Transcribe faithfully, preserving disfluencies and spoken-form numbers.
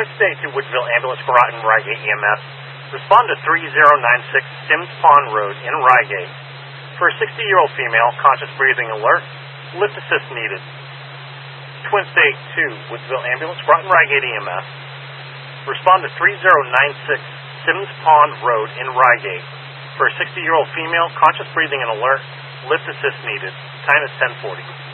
Twin State to Woodville Ambulance, Groton, Rygate E M S. Respond to three zero nine six Sims Pond Road in Rygate. For a sixty-year-old female, conscious breathing alert, lift assist needed. Twin State to Woodville Ambulance, Groton, Rygate E M S. Respond to three zero nine six Sims Pond Road in Rygate. For a sixty-year-old female, conscious breathing and alert, lift assist needed. Time is ten forty.